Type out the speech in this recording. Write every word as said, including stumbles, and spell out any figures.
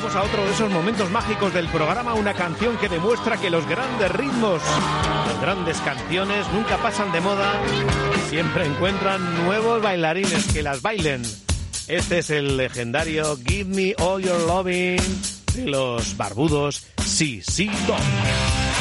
Vamos a otro de esos momentos mágicos del programa, una canción que demuestra que los grandes ritmos, las grandes canciones nunca pasan de moda, siempre encuentran nuevos bailarines que las bailen. Este es el legendario Give Me All Your Loving de los barbudos C C Top.